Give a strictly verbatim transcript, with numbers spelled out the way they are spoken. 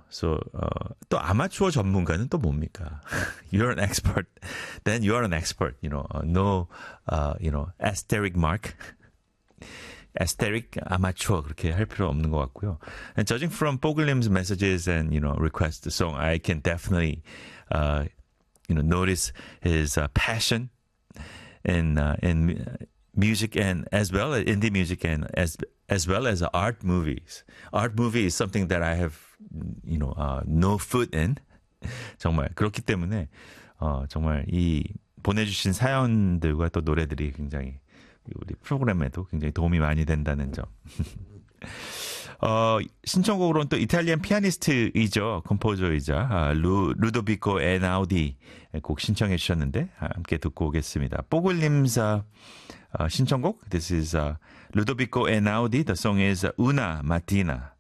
So, 어, 또 아마추어 전문가는 또 뭡니까? You're an expert. Then you're an expert. You know, uh, no, uh, you know, asterisk mark. asterisk amateur 그렇게 할 필요 없는 것 같고요. And judging from Bogellim's messages and you know requests the song, I can definitely uh, you know notice his uh, passion in uh, in music and as well as indie music and as as well as art movies. Art movie is something that I have you know uh, no foot in. 정말 그렇기 때문에 어, 정말 이 보내주신 사연들과 또 노래들이 굉장히 우리 프로그램에도 굉장히 도움이 많이 된다는 점. 어, 신청곡으로는 또 이탈리안 피아니스트이죠. 컴포저이자 아, 루, 루도비코 에나우디 곡 신청해 주셨는데 함께 듣고 오겠습니다. 뽀글림사 어, 신청곡. This is uh, Ludovico Einaudi. The song is Una Mattina.